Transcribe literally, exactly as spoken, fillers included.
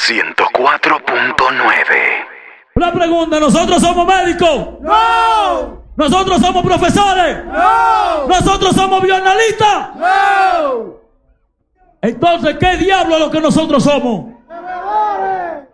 ciento cuatro punto nueve. La pregunta, ¿nosotros somos médicos? ¡No! ¿Nosotros somos profesores? ¡No! ¿Nosotros somos bioanalistas? ¡No! Entonces, ¿qué diablo es lo que nosotros somos?